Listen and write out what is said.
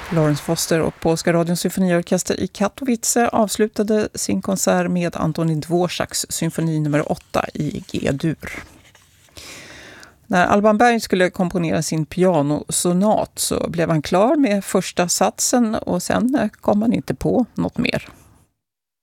Lawrence Foster och Polska radions symfoniorkester i Katowice avslutade sin konsert med Antonin Dvořáks symfoni nummer 8 i G-dur. När Alban Berg skulle komponera sin pianosonat så blev han klar med första satsen och sen kom han inte på något mer.